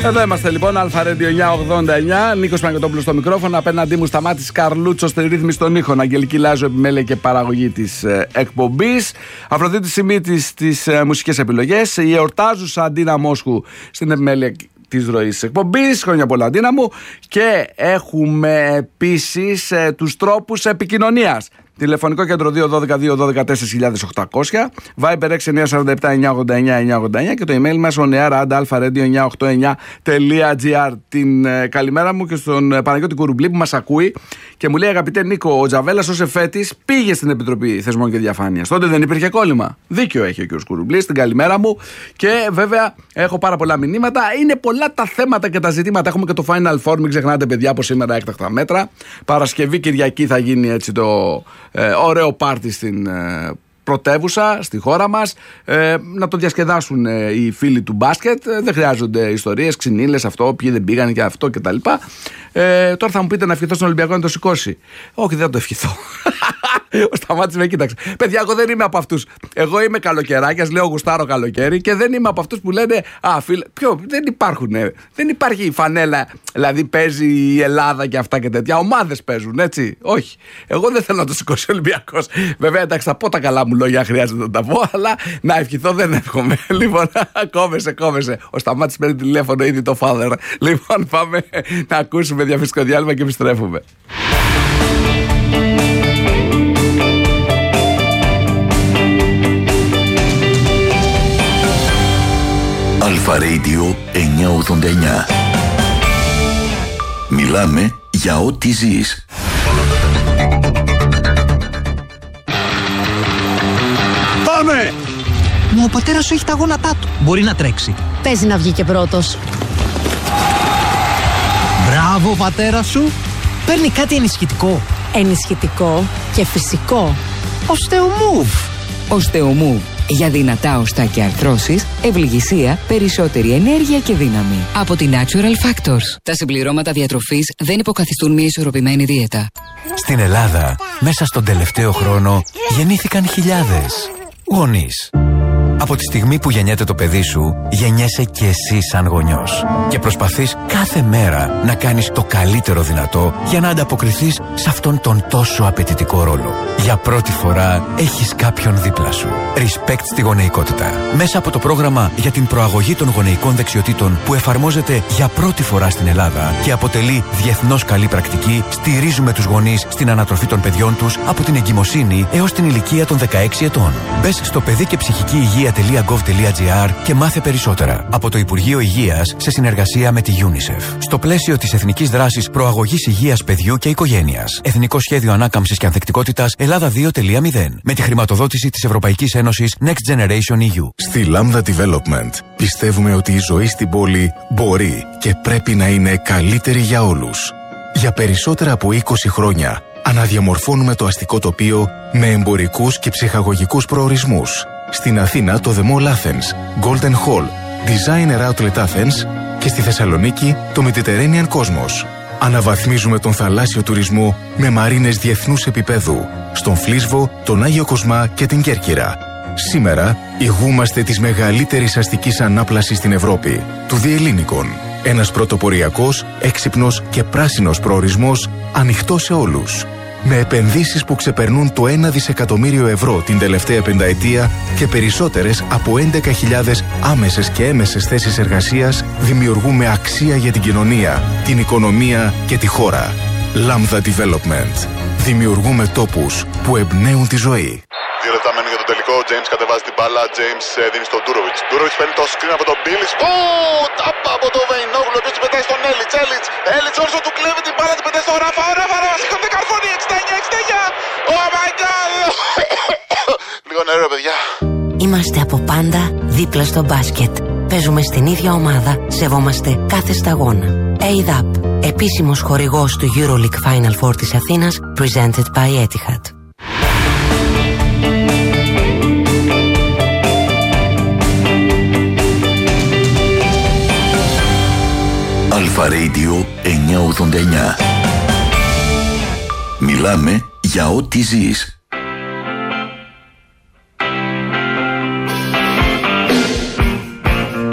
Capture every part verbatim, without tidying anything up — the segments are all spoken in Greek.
Εδώ είμαστε λοιπόν, Αλφα Radio εννιακόσια ογδόντα εννιά. Νίκος Παναγιωτόπουλος στο μικρόφωνο. Απέναντί μου Σταμάτης Καρλούτσος στη ρύθμιση των ήχων. Αγγελική Λάζο, επιμέλεια και παραγωγή της ε, εκπομπής. Αφροδίτη Σιμίτης στις ε, μουσικές επιλογές. Η εορτάζουσα Αντίνα Μόσχου στην επιμέλεια της ροής της εκπομπής. Χρόνια πολλά, Αντίνα μου. Και έχουμε επίσης ε, τους τρόπους επικοινωνίας. Τηλεφωνικό κέντρο δύο ένα δύο δύο ένα δύο τέσσερα οκτώ μηδέν μηδέν, Viber έξι εννιά τέσσερα επτά εννιά ογδόντα εννιά εννιά ογδόντα εννιά και το email μας on air at alpha radio εννιακόσια ογδόντα εννιά τελεία gr. Την ε, καλημέρα μου και στον ε, Παναγιώτη Κουρουμπλή που μας ακούει και μου λέει: αγαπητέ Νίκο, ο Τζαβέλας ως εφέτης πήγε στην Επιτροπή Θεσμών και Διαφάνειας. Τότε δεν υπήρχε κόλλημα. Δίκιο έχει ο κ. Κουρουμπλής, την καλημέρα μου. Και βέβαια έχω πάρα πολλά μηνύματα. Είναι πολλά τα θέματα και τα ζητήματα. Έχουμε και το Final Four, μην ξεχνάτε, παιδιά, από σήμερα έκτακτα μέτρα. Παρασκευή, Κυριακή θα γίνει έτσι το Ε, ωραίο πάρτι στην ε, πρωτεύουσα, στη χώρα μας. Ε, να το διασκεδάσουν ε, οι φίλοι του μπάσκετ. Ε, δεν χρειάζονται ιστορίες, ξυνήλες, αυτό, ποιοι δεν πήγαν και αυτό κτλ. Ε, τώρα θα μου πείτε να ευχηθώ στον Ολυμπιακό να το σηκώσει. Όχι, δεν θα το ευχηθώ. Ο Σταμάτης με κοίταξε. Παιδιά, εγώ δεν είμαι από αυτούς. Εγώ είμαι καλοκαιράκιας, λέω γουστάρω καλοκαίρι και δεν είμαι από αυτούς που λένε α, φίλε, ποιο, δεν υπάρχουν. Δεν υπάρχει φανέλα, δηλαδή παίζει η Ελλάδα και αυτά και τέτοια. Ομάδες παίζουν, έτσι. Όχι. Εγώ δεν θέλω να το σηκώσει ο Ολυμπιακός. Βέβαια, εντάξει, θα πω τα καλά μου λόγια, χρειάζεται να τα πω, αλλά να ευχηθώ δεν εύχομαι. Λοιπόν, κόβεσαι, κόβεσαι. Ο Σταμάτης παίρνει τηλέφωνο ήδη το father. Λοιπόν, πάμε να ακούσουμε διαφημιστικό διάλειμμα και επιστρέφουμε. Αλφα Radio εννιακόσια ογδόντα εννιά. Μιλάμε για ό,τι ζεις. Πάμε! Μα ο πατέρας σου έχει τα γόνατά του. Μπορεί να τρέξει. Παίζει να βγει και πρώτος. Μπράβο, πατέρα σου. Παίρνει κάτι ενισχυτικό. Ενισχυτικό και φυσικό. Οστεομούβ. Οστεομούβ. Για δυνατά οστά και αρθρώσεις, ευληγησία, περισσότερη ενέργεια και δύναμη. Από τη Natural Factors. Τα συμπληρώματα διατροφής δεν υποκαθιστούν μια ισορροπημένη δίαιτα. Στην Ελλάδα, μέσα στον τελευταίο χρόνο, γεννήθηκαν χιλιάδες γονείς. Από τη στιγμή που γεννιέται το παιδί σου, γεννιέσαι και εσύ σαν γονιός. Και προσπαθείς κάθε μέρα να κάνεις το καλύτερο δυνατό για να ανταποκριθείς σε αυτόν τον τόσο απαιτητικό ρόλο. Για πρώτη φορά έχεις κάποιον δίπλα σου. Respect στη γονεϊκότητα. Μέσα από το πρόγραμμα για την προαγωγή των γονεϊκών δεξιοτήτων που εφαρμόζεται για πρώτη φορά στην Ελλάδα και αποτελεί διεθνώς καλή πρακτική, στηρίζουμε τους γονείς στην ανατροφή των παιδιών τους από την εγκυμοσύνη έως την ηλικία των δεκαέξι ετών. Μπες στο παιδί και ψυχική υγεία τελεία γκοβ τελεία τζι άρ και μάθε περισσότερα από το Υπουργείο Υγείας σε συνεργασία με τη UNICEF. Στο πλαίσιο της Εθνικής Δράσης Προαγωγής Υγείας Παιδιού και Οικογένειας. Εθνικό Σχέδιο Ανάκαμψης και Ανθεκτικότητας Ελλάδα δύο τελεία μηδέν. Με τη χρηματοδότηση της Ευρωπαϊκής Ένωσης Next Generation ι γιου. Στη Lambda Development πιστεύουμε ότι η ζωή στην πόλη μπορεί και πρέπει να είναι καλύτερη για όλους. Για περισσότερα από είκοσι χρόνια αναδιαμορφώνουμε το αστικό τοπίο με εμπορικούς και ψυχαγωγικούς προορισμούς. Στην Αθήνα το The Mall Athens, Golden Hall, Designer Outlet Athens και στη Θεσσαλονίκη το Mediterranean Cosmos. Αναβαθμίζουμε τον θαλάσσιο τουρισμό με μαρίνες διεθνούς επίπεδου, στον Φλίσβο, τον Άγιο Κοσμά και την Κέρκυρα. Σήμερα ηγούμαστε της μεγαλύτερης αστικής ανάπλασης στην Ευρώπη, του Διελλήνικων. Ένας πρωτοποριακός, έξυπνος και πράσινος προορισμός ανοιχτός σε όλους. Με επενδύσεις που ξεπερνούν το ένα δισεκατομμύριο ευρώ την τελευταία πενταετία και περισσότερες από έντεκα χιλιάδες άμεσες και έμεσες θέσεις εργασίας, δημιουργούμε αξία για την κοινωνία, την οικονομία και τη χώρα. Lambda Development. Δημιουργούμε τόπους που εμπνέουν τη ζωή. Δύο λεπτά μένουν για το τελικό. Ο James κατεβάζει την μπάλα. James δίνει στον Ντούροβιτς. Ντούροβιτς παίρνει το screen από τον Μπίλις. Ω, τάπα από τον Βεϊνόγλου. Ο οποίος την πετάει στον Έλιτς. Έλιτς. Έλιτς όρσο του κλέβει την μπάλα. Την πετάει στον Ράφα. Ο Ράφα. Ράφα. Σηκώνεται καρφώνει. εξήντα εννιά εξήντα εννιά. Oh my god. Λίγο νερό, παιδιά. Είμαστε από πάντα δίπλα στο μπάσκετ. Παίζουμε στην ίδια ομάδα. Σεβόμαστε κάθε σταγόνα. έι ντι έι πι. Επίσημος χορηγός του EuroLeague Final Four της Αθήνας. Presented by Etihad. Αλφα Radio εννιακόσια ογδόντα εννιά. Μιλάμε για ό,τι ζεις.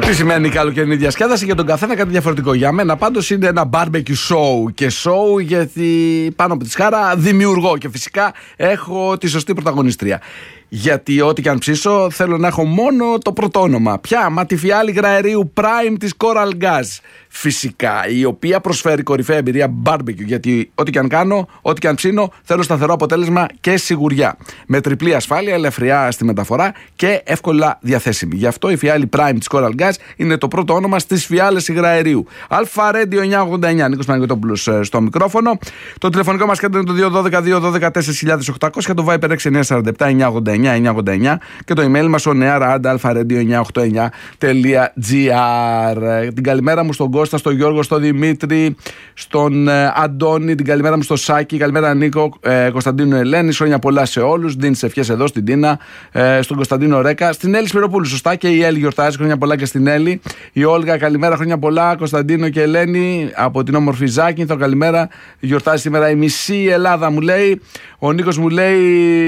Τι σημαίνει καλοκαιρινή διασκέδαση? Για τον καθένα κάτι διαφορετικό. Για μένα πάντως είναι ένα barbecue show. Και show γιατί πάνω από τη σχάρα δημιουργώ. Και φυσικά έχω τη σωστή πρωταγωνίστρια. Γιατί ό,τι και αν ψήσω θέλω να έχω μόνο το πρώτο όνομα. Ποια? Μα τη φιάλη γραερίου Prime της Coral Gas. Φυσικά, η οποία προσφέρει κορυφαία εμπειρία barbecue. Γιατί ό,τι και αν κάνω, ό,τι και αν ψήνω, θέλω σταθερό αποτέλεσμα και σιγουριά. Με τριπλή ασφάλεια, ελευθεριά στη μεταφορά και εύκολα διαθέσιμη. Γι' αυτό η φιάλη Prime της Coral Gas είναι το πρώτο όνομα στις φιάλες υγραερίου. Αλφα Radio εννιακόσια ογδόντα εννιά, Νίκος Παναγιωτόπουλος στο μικρόφωνο. Το τηλεφωνικό μας κέντρο είναι το δύο ένα δύο δύο ένα δύο τέσσερα οκτακόσια, το Viber έξι εννιά τέσσερα επτά εννιακόσια ογδόντα εννιά εννιακόσια ογδόντα εννιά και το email μας ο νεάρα αλφα ρέιντιο εννιακόσια ογδόντα εννιά τελεία τζι άρ. Την καλημέρα μου στον Κώστα, στον Γιώργο, στον Δημήτρη, στον ε, Αντώνη, την καλημέρα μου στο Σάκη, καλημέρα Νίκο, ε, Κωνσταντίνο Ελένη, χρόνια πολλά σε όλους. Δίνει ευχές εδώ στην Τίνα, ε, στον Κωνσταντίνο Ρέκα, στην Έλλη Σπυροπούλου. Σωστά, και η Έλλη γιορτάζει, χρόνια πολλά και στην Έλλη. Η Όλγα, καλημέρα, χρόνια πολλά. Κωνσταντίνο και Ελένη από την όμορφη Ζάκυνθο, καλημέρα. Γιορτάζει σήμερα η μισή Ελλάδα, μου λέει. Ο Νίκος μου λέει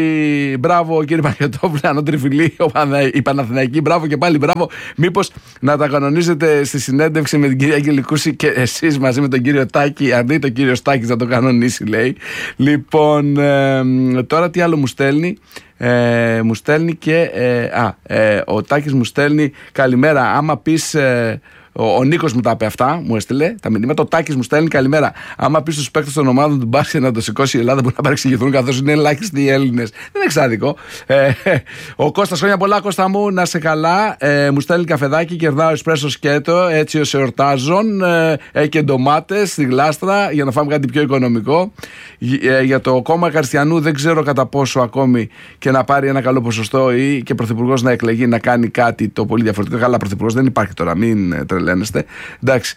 μπράβο κύριε Παναγιωτόπουλε, ανώτρι η Παναθηναϊκή, μπράβο και πάλι μπράβο. Μήπως να τα κανονίζετε στη συνέντευξη με την κυρία Αγγελικούση και εσείς μαζί με τον κύριο Τάκη, αρνεί τον κύριο Στάκης να το κανονίσει, λέει. Λοιπόν, ε, τώρα τι άλλο μου στέλνει. Ε, μου στέλνει και ε, α, ε, ο Τάκης μου στέλνει καλημέρα. Άμα πεις ε, ο, ο Νίκος μου τα είπε αυτά, μου έστειλε τα μηνύματα. Ο Τάκης μου στέλνει καλημέρα. Άμα πεις στους παίκτες των ομάδων του μπάσκετ να το σηκώσει η Ελλάδα, μπορεί να παρεξηγηθούν καθώς είναι ελάχιστοι οι Έλληνες. Δεν είναι εξάδικο. Ε, ο Κώστας, χρόνια πολλά, Κώστα μου, να σε καλά. Ε, μου στέλνει καφεδάκι, κερδάω εσπρέσο σκέτο, έτσι ως εορτάζων. Ε, ε, και ντομάτες στη γλάστρα για να φάμε κάτι πιο οικονομικό. Ε, για το κόμμα Καρστιανού δεν ξέρω κατά πόσο ακόμη και να πάρει ένα καλό ποσοστό ή και πρωθυπουργός να εκλεγεί να κάνει κάτι το πολύ διαφορετικό. Καλά, πρωθυπουργός δεν υπάρχει τώρα, μην τρελαίνεστε. Εντάξει.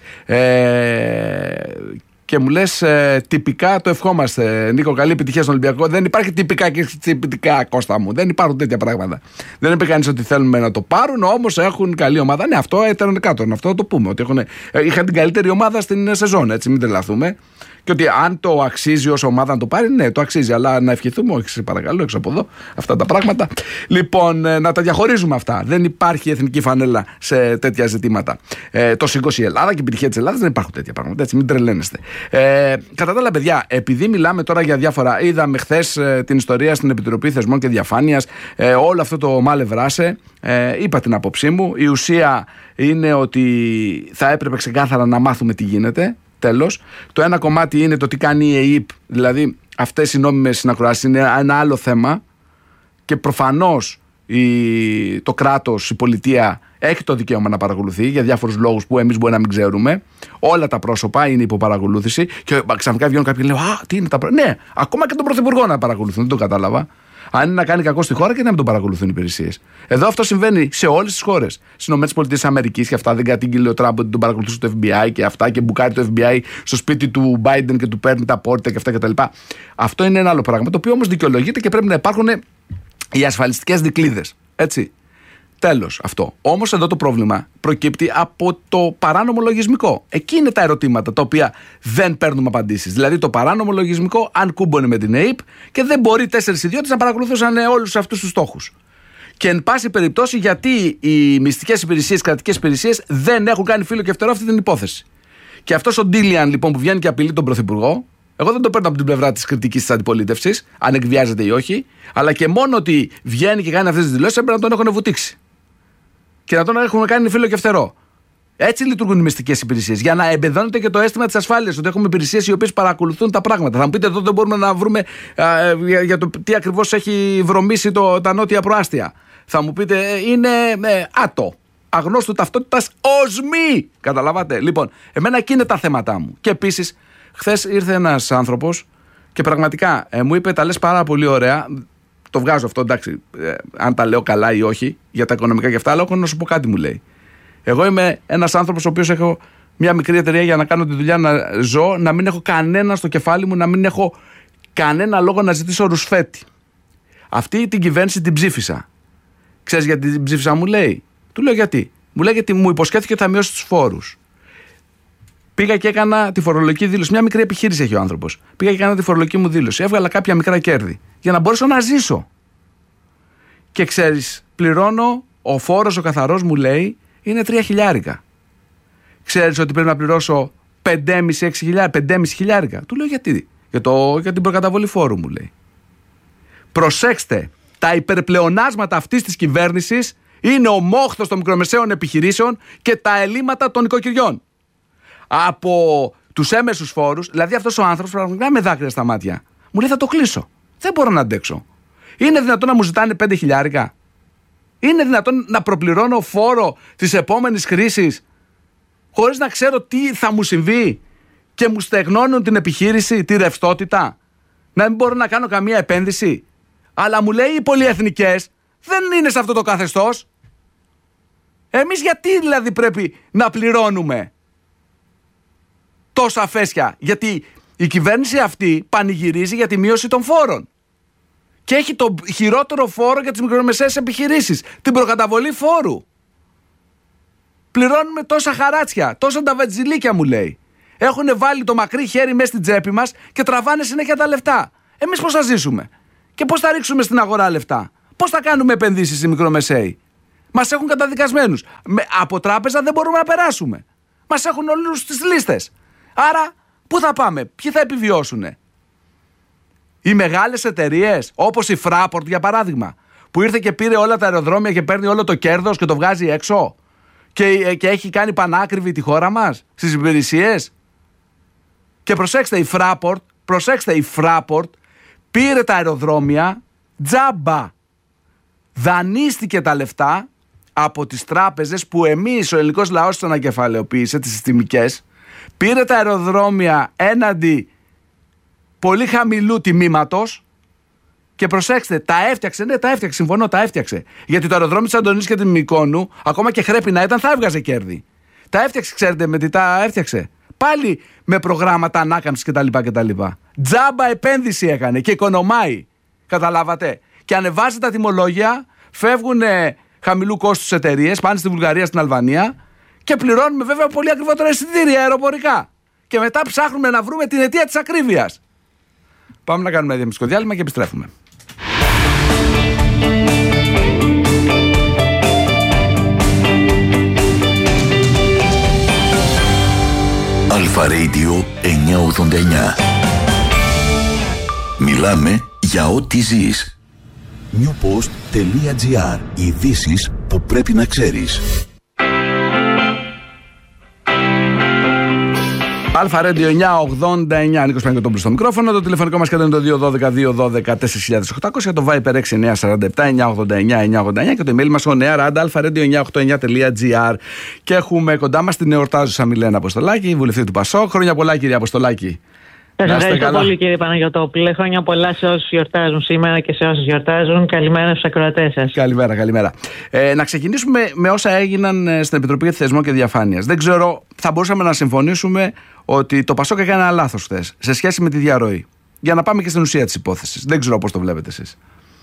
Ε, και μου λες ε, τυπικά το ευχόμαστε. Νίκο, καλή επιτυχία στον Ολυμπιακό. Δεν υπάρχει τυπικά και τυπικά, Κώστα μου. Δεν υπάρχουν τέτοια πράγματα. Δεν είπε κανείς ότι θέλουμε να το πάρουν, όμως έχουν καλή ομάδα. Ναι, αυτό έτερον κάτω. Αυτό το πούμε. Ότι έχουν, ε, είχαν την καλύτερη ομάδα στην σεζόν, έτσι, μην τρελαθούμε. Και ότι αν το αξίζει ως ομάδα να το πάρει, ναι, το αξίζει. Αλλά να ευχηθούμε, όχι, σε παρακαλώ, έξω από εδώ, αυτά τα πράγματα. Λοιπόν, να τα διαχωρίζουμε αυτά. Δεν υπάρχει εθνική φανέλα σε τέτοια ζητήματα. Ε, το σήκωσε η Ελλάδα και η επιτυχία της Ελλάδας, δεν υπάρχουν τέτοια πράγματα. Έτσι, μην τρελαίνεστε. Ε, κατά τα άλλα, παιδιά, επειδή μιλάμε τώρα για διάφορα, είδαμε χθες ε, την ιστορία στην Επιτροπή Θεσμών και Διαφάνειας, ε, όλο αυτό το μάλε βράσε. Ε, είπα την άποψή μου. Η ουσία είναι ότι θα έπρεπε ξεκάθαρα να μάθουμε τι γίνεται. Τέλος. Το ένα κομμάτι είναι το τι κάνει η ΕΕΠ, δηλαδή αυτές οι νόμιμες συνακροάσεις είναι ένα άλλο θέμα και προφανώς η, το κράτος, η πολιτεία έχει το δικαίωμα να παρακολουθεί για διάφορους λόγους που εμείς μπορεί να μην ξέρουμε. Όλα τα πρόσωπα είναι υπό παρακολούθηση και ξαφνικά βγαίνουν κάποιοι και λένε «Α, τι είναι τα πρόσωπα». Ναι, ακόμα και τον Πρωθυπουργό να παρακολουθούν, δεν το κατάλαβα. Αν είναι να κάνει κακό στη χώρα και να μην τον παρακολουθούν οι υπηρεσίες. Εδώ αυτό συμβαίνει σε όλες τις χώρες. Στις ΗΠΑ και αυτά, δεν κατήγγειλε ο Τραμπ ότι τον παρακολουθούσε το εφ μπι άι και αυτά, και μπουκάρει το εφ μπι άι στο σπίτι του Biden και του παίρνει τα πόρτα και αυτά κτλ. Αυτό είναι ένα άλλο πράγμα, το οποίο όμως δικαιολογείται και πρέπει να υπάρχουν οι ασφαλιστικές δικλείδες. Έτσι. Τέλος αυτό. Όμως εδώ το πρόβλημα προκύπτει από το παράνομο λογισμικό. Εκεί είναι τα ερωτήματα τα οποία δεν παίρνουμε απαντήσεις. Δηλαδή το παράνομο λογισμικό, αν κούμπονε με την ΕΕΠ και δεν μπορεί τέσσερις ιδιώτες να παρακολουθούσαν όλους αυτούς τους στόχους. Και εν πάση περιπτώσει, γιατί οι μυστικές υπηρεσίες, οι κρατικές υπηρεσίες δεν έχουν κάνει φύλλο και φτερό αυτή την υπόθεση. Και αυτός ο Ντίλιαν λοιπόν που βγαίνει και απειλεί τον Πρωθυπουργό, εγώ δεν το παίρνω από την πλευρά της κριτικής της αντιπολίτευσης, αν εκβιάζεται ή όχι, αλλά και μόνο ότι βγαίνει και κάνει αυτές τις δηλώσεις έπρεπε να τον έχουν βουτήξει. Και να τον έχουν κάνει φύλλο και φτερό. Έτσι λειτουργούν οι μυστικές υπηρεσίες. Για να εμπεδώνεται και το αίσθημα της ασφάλειας, ότι έχουμε υπηρεσίες οι οποίες παρακολουθούν τα πράγματα. Θα μου πείτε εδώ δεν μπορούμε να βρούμε α, για, για το τι ακριβώς έχει βρωμίσει το, τα νότια προάστια. Θα μου πείτε είναι ε, άτο. Αγνώστου ταυτότητας οσμή. Καταλάβατε. Λοιπόν, εμένα εκεί είναι τα θέματα μου. Και επίσης, χθες ήρθε ένας άνθρωπος και πραγματικά ε, μου είπε τα λες πάρα πολύ ωραία. Το βγάζω αυτό, εντάξει, ε, αν τα λέω καλά ή όχι για τα οικονομικά και αυτά, αλλά έχω να σου πω κάτι, μου λέει. Εγώ είμαι ένας άνθρωπος ο οποίος έχω μια μικρή εταιρεία για να κάνω τη δουλειά, να ζω, να μην έχω κανένα στο κεφάλι μου, να μην έχω κανένα λόγο να ζητήσω ρουσφέτη. Αυτή την κυβέρνηση την ψήφισα. Ξέρεις γιατί την ψήφισα, μου λέει. Του λέω γιατί. Μου λέει γιατί μου υποσχέθηκε ότι θα μειώσει τους φόρους. Πήγα και έκανα τη φορολογική δήλωση. Μια μικρή επιχείρηση έχει ο άνθρωπος. Πήγα και έκανα τη φορολογική μου δήλωση. Έβγαλα κάποια μικρά κέρδη για να μπορέσω να ζήσω. Και ξέρεις, πληρώνω, ο φόρος ο καθαρός μου λέει είναι τρία χιλιάρικα. Ξέρεις ότι πρέπει να πληρώσω πεντέμισι χιλιάρικα. Του λέω γιατί. Για, το, για την προκαταβολή φόρου, μου λέει. Προσέξτε, τα υπερπλεονάσματα αυτής της κυβέρνησης είναι ο μόχθος των μικρομεσαίων επιχειρήσεων και τα ελλείμματα των οικοκυριών. Από τους έμεσους φόρους, δηλαδή αυτός ο άνθρωπος πραγματικά με δάκρυα στα μάτια. Μου λέει θα το κλείσω. Δεν μπορώ να αντέξω. Είναι δυνατόν να μου ζητάνε πέντε χιλιάρικα. Είναι δυνατόν να προπληρώνω φόρο της επόμενης χρήσης χωρίς να ξέρω τι θα μου συμβεί και μου στεγνώνουν την επιχείρηση, τη ρευστότητα. Να μην μπορώ να κάνω καμία επένδυση. Αλλά μου λέει οι πολυεθνικές δεν είναι σε αυτό το καθεστώς. Εμείς γιατί δηλαδή πρέπει να πληρώνουμε τόσα φέσια? Γιατί η κυβέρνηση αυτή πανηγυρίζει για τη μείωση των φόρων. Και έχει το χειρότερο φόρο για τις μικρομεσαίες επιχειρήσεις. Την προκαταβολή φόρου. Πληρώνουμε τόσα χαράτσια, τόσα νταβατζιλίκια, μου λέει. Έχουν βάλει το μακρύ χέρι μέσα στην τσέπη μας και τραβάνε συνέχεια τα λεφτά. Εμείς πώς θα ζήσουμε? Και πώς θα ρίξουμε στην αγορά λεφτά? Πώς θα κάνουμε επενδύσεις οι μικρομεσαίοι? Μας έχουν καταδικασμένους. Με, από τράπεζα δεν μπορούμε να περάσουμε. Μας έχουν όλους στις λίστες. Άρα, πού θα πάμε? Ποιοι θα επιβιώσουνε? Οι μεγάλες εταιρείες, όπως η Fraport για παράδειγμα, που ήρθε και πήρε όλα τα αεροδρόμια και παίρνει όλο το κέρδος και το βγάζει έξω και, και έχει κάνει πανάκριβη τη χώρα μας στις υπηρεσίες. Και προσέξτε, η Fraport, προσέξτε, η Fraport πήρε τα αεροδρόμια τζάμπα. Δανείστηκε τα λεφτά από τις τράπεζες που εμείς ο ελληνικός λαός τις ανακεφαλαιοποίησε, τις συστημικές. Πήρε τα αεροδρόμια έναντι πολύ χαμηλού τιμήματος και προσέξτε, τα έφτιαξε. Ναι, τα έφτιαξε, συμφωνώ, τα έφτιαξε. Γιατί το αεροδρόμιο της Αντωνής και της Μυκόνου, ακόμα και χρέπει να ήταν, θα έβγαζε κέρδη. Τα έφτιαξε, ξέρετε με τι τα έφτιαξε? Πάλι με προγράμματα ανάκαμψης κτλ. κτλ. Τζάμπα επένδυση έκανε και οικονομάει. Καταλάβατε? Και ανεβάζει τα τιμολόγια, φεύγουν χαμηλού κόστους εταιρείες, πάνε στη Βουλγαρία, στην Αλβανία και πληρώνουμε βέβαια πολύ ακριβότερα εισιτήρια αεροπορικά. Και μετά ψάχνουμε να βρούμε την αιτία της ακρίβειας. Πάμε να κάνουμε ένα διαφημιστικό διάλειμμα και επιστρέφουμε. Αλφα Radio εννιακόσια ογδόντα εννιά. Μιλάμε για ό,τι ζεις. newpost.gr. Ειδήσεις που πρέπει να ξέρεις. Αλφα Radio εννιακόσια ογδόντα εννιά, Νίκος Παναγιωτόπουλος στο μικρόφωνο. Το τηλεφωνικό μας κέντρο είναι το δύο ένα δύο δύο ένα δύο τέσσερα οκτώ μηδέν μηδέν, το Viper έξι εννιά τέσσερα επτά εννιακόσια ογδόντα εννιά εννιακόσια ογδόντα εννιά και το email μας on air at alpha radio εννιακόσια ογδόντα εννιά τελεία gr. Και έχουμε κοντά μας την εορτάζουσα Μιλένα Αποστολάκη, βουλευτή του Πασόκ. Χρόνια πολλά, κύριε Αποστολάκη. Σας ευχαριστώ πολύ, κύριε Παναγιωτόπουλε. Χρόνια πολλά σε όσους γιορτάζουν σήμερα και σε όσους γιορτάζουν. Καλημέρα στους ακροατές σας. Καλημέρα, καλημέρα. Ε, να ξεκινήσουμε με όσα έγιναν στην Επιτροπή Θεσμών και Διαφάνειας. Δεν ξέρω, θα μπορούσαμε να συμφωνήσουμε ότι το Πασόκ έκανε ένα λάθος χθες σε σχέση με τη διαρροή. Για να πάμε και στην ουσία της υπόθεσης. Δεν ξέρω πώς το βλέπετε εσείς.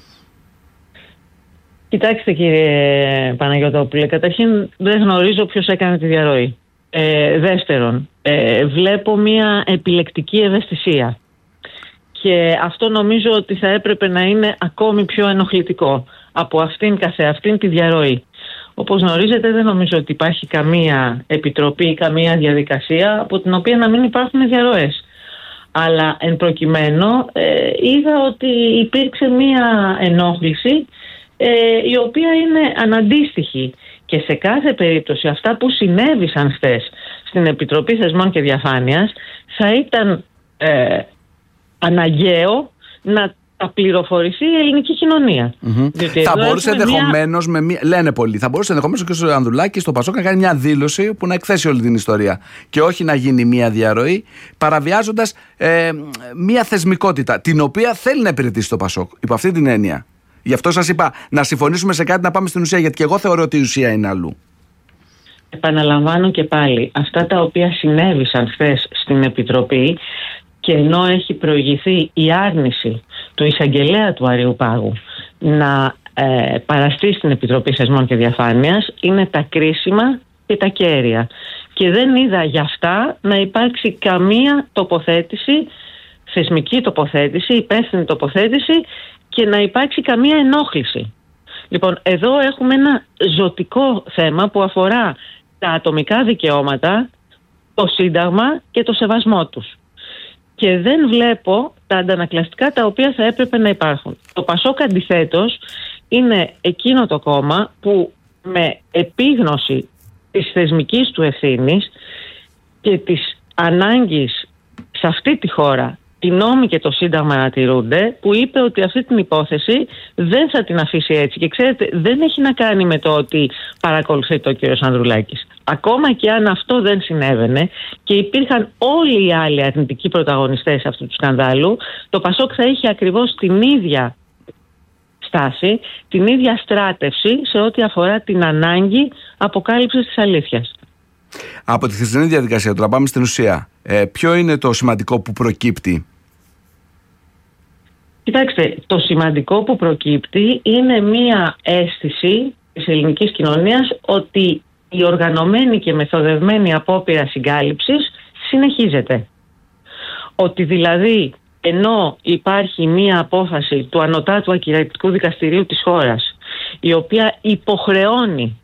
Κοιτάξτε, κύριε Παναγιωτόπουλε, καταρχήν δεν γνωρίζω ποιος έκανε τη διαρροή. Ε, δεύτερον, ε, βλέπω μια επιλεκτική ευαισθησία και αυτό νομίζω ότι θα έπρεπε να είναι ακόμη πιο ενοχλητικό από αυτήν καθεαυτήν τη διαρροή. Όπως γνωρίζετε, δεν νομίζω ότι υπάρχει καμία επιτροπή, καμία διαδικασία από την οποία να μην υπάρχουν διαρροές. Αλλά εν προκειμένου ε, είδα ότι υπήρξε μια ενόχληση ε, η οποία είναι αναντίστοιχη. Και σε κάθε περίπτωση αυτά που συνέβησαν χθες στην Επιτροπή Θεσμών και Διαφάνειας θα ήταν ε, αναγκαίο να τα πληροφορηθεί η ελληνική κοινωνία. Mm-hmm. Θα μπορούσε ενδεχομένως, μια... μία... λένε πολλοί, θα μπορούσε ενδεχομένως ο κ. Ανδρουλάκης στο Πασόκ να κάνει μια δήλωση που να εκθέσει όλη την ιστορία και όχι να γίνει μια διαρροή, παραβιάζοντας ε, μια θεσμικότητα την οποία θέλει να υπηρετήσει το Πασόκ, υπό αυτή την έννοια. Γι' αυτό σας είπα να συμφωνήσουμε σε κάτι, να πάμε στην ουσία, γιατί και εγώ θεωρώ ότι η ουσία είναι αλλού. Επαναλαμβάνω και πάλι, αυτά τα οποία συνέβησαν χθες στην Επιτροπή και ενώ έχει προηγηθεί η άρνηση του εισαγγελέα του Αριουπάγου να ε, παραστεί στην Επιτροπή Θεσμών και Διαφάνειας, είναι τα κρίσιμα και τα κέρια. Και δεν είδα γι' αυτά να υπάρξει καμία τοποθέτηση, θεσμική τοποθέτηση, υπεύθυνη τοποθέτηση και να υπάρξει καμία ενόχληση. Λοιπόν, εδώ έχουμε ένα ζωτικό θέμα που αφορά τα ατομικά δικαιώματα, το Σύνταγμα και το σεβασμό τους. Και δεν βλέπω τα αντανακλαστικά τα οποία θα έπρεπε να υπάρχουν. Το Πασόκ αντιθέτως είναι εκείνο το κόμμα που με επίγνωση της θεσμικής του ευθύνης και της ανάγκης σε αυτή τη χώρα οι νόμοι και το Σύνταγμα να τηρούνται, που είπε ότι αυτή την υπόθεση δεν θα την αφήσει έτσι. Και ξέρετε, δεν έχει να κάνει με το ότι παρακολουθεί το κύριο Ανδρουλάκης. Ακόμα και αν αυτό δεν συνέβαινε και υπήρχαν όλοι οι άλλοι αρνητικοί πρωταγωνιστές αυτού του σκανδάλου, το Πασόκ θα είχε ακριβώς την ίδια στάση, την ίδια στράτευση σε ό,τι αφορά την ανάγκη αποκάλυψης της αλήθειας. Από τη χθεσινή διαδικασία, τώρα πάμε στην ουσία. Ε, ποιο είναι το σημαντικό που προκύπτει? Κοιτάξτε, το σημαντικό που προκύπτει είναι μία αίσθηση της ελληνικής κοινωνίας ότι η οργανωμένη και μεθοδευμένη απόπειρα συγκάλυψης συνεχίζεται. Ότι δηλαδή, ενώ υπάρχει μία απόφαση του Ανωτάτου Ακυρωτικού Δικαστηρίου της χώρας, η οποία υποχρεώνει